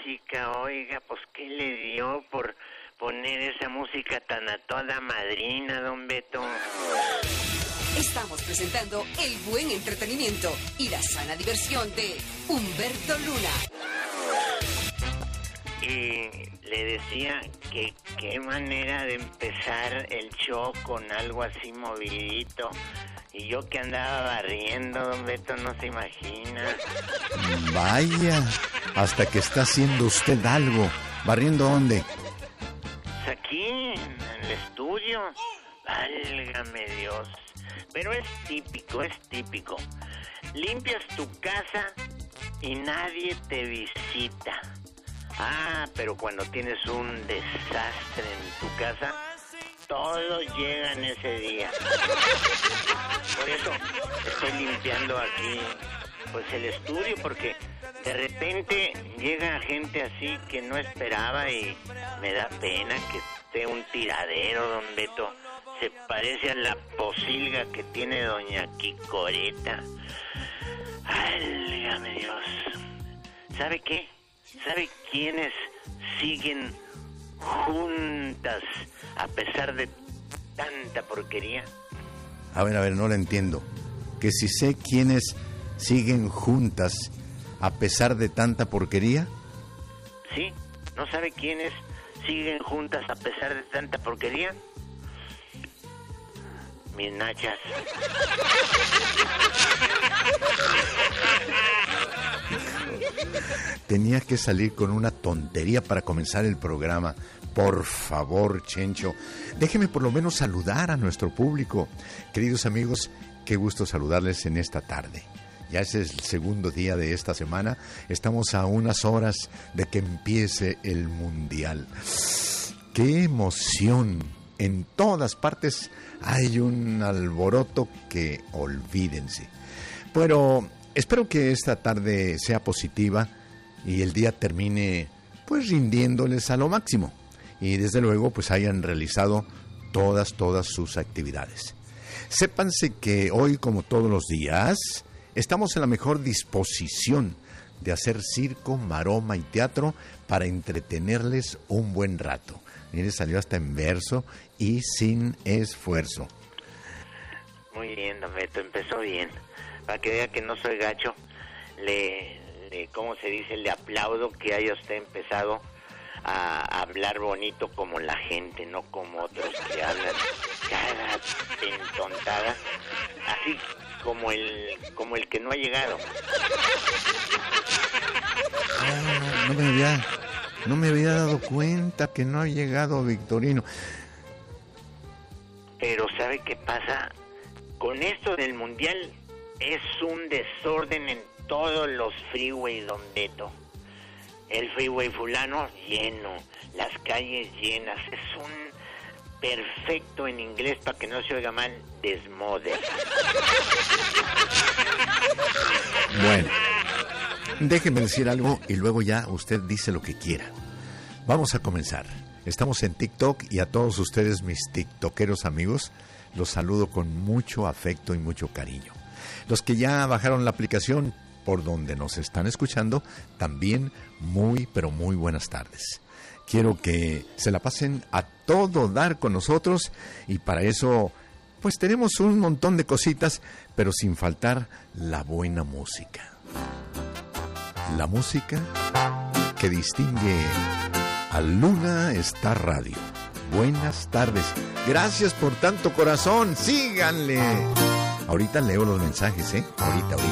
música, oiga, pues ¿qué le dio por poner esa música tan a toda madrina, don Beto? Estamos presentando el buen entretenimiento y la sana diversión de Humberto Luna. Y le decía que qué manera de empezar el show con algo así movidito. Y yo que andaba barriendo, don Beto, no se imagina. Vaya, hasta que está haciendo usted algo. ¿Barriendo dónde? Pues aquí, en el estudio. Válgame Dios. Pero es típico. Limpias tu casa y nadie te visita. Ah, pero cuando tienes un desastre en tu casa, todos llegan ese día. Por eso estoy limpiando aquí, pues, el estudio, porque de repente llega gente así que no esperaba y me da pena que esté un tiradero, don Beto. Se parece a la posilga que tiene doña Quicoreta. Válgame Dios. ¿Sabe qué? ¿Sabe quiénes siguen juntas a pesar de tanta porquería? A ver, no la entiendo. Que si sé quiénes siguen juntas a pesar de tanta porquería. ¿Sí? ¿No sabe quiénes siguen juntas a pesar de tanta porquería? Mis nachas. Tenía que salir con una tontería para comenzar el programa. Por favor, Chencho, déjeme por lo menos saludar a nuestro público. Queridos amigos, qué gusto saludarles en esta tarde. Ya es el segundo día de esta semana. Estamos a unas horas de que empiece el Mundial. ¡Qué emoción! En todas partes hay un alboroto que olvídense. Pero espero que esta tarde sea positiva y el día termine pues rindiéndoles a lo máximo. Y desde luego pues hayan realizado todas sus actividades. Sépanse que hoy, como todos los días, estamos en la mejor disposición de hacer circo, maroma y teatro para entretenerles un buen rato. Mire, salió hasta en verso y sin esfuerzo. Muy bien, don Beto, empezó bien. Para que vea que no soy gacho, ¿cómo se dice? Le aplaudo que haya usted empezado a hablar bonito como la gente, no como otros que hablan cada entontada, así como el que no ha llegado. No me había dado cuenta que no ha llegado Victorino. Pero ¿sabe qué pasa? Con esto del Mundial es un desorden en todos los freeways, don Beto. El freeway fulano lleno, las calles llenas. Es un perfecto, en inglés para que no se oiga mal, desmode. Bueno, déjenme decir algo y luego ya usted dice lo que quiera. Vamos a comenzar. Estamos en TikTok y a todos ustedes, mis tiktokeros amigos, los saludo con mucho afecto y mucho cariño. Los que ya bajaron la aplicación por donde nos están escuchando, también muy, pero muy buenas tardes. Quiero que se la pasen a todo dar con nosotros y para eso, pues tenemos un montón de cositas, pero sin faltar la buena música. La música que distingue a Luna Star Radio. Buenas tardes. Gracias por tanto corazón. Síganle. Ahorita leo los mensajes, Ahorita.